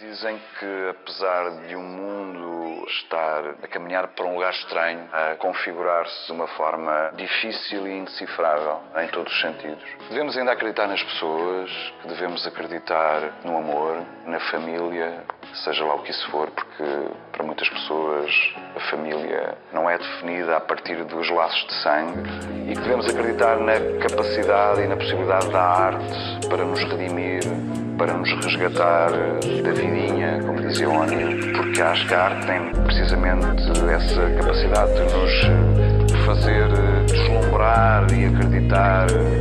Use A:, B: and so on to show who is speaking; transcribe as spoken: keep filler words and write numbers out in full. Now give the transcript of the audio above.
A: Dizem que, apesar de um mundo estar a caminhar para um lugar estranho, a configurar-se de uma forma difícil e indecifrável em todos os sentidos, devemos ainda acreditar nas pessoas, que devemos acreditar no amor, na família, seja lá o que isso for, porque para muitas pessoas a família não é definida a partir dos laços de sangue, e que devemos acreditar na capacidade e na possibilidade da arte para nos redimir, para nos resgatar da vidinha, como dizia Ónio, porque acho que a arte tem precisamente essa capacidade de nos fazer deslumbrar e acreditar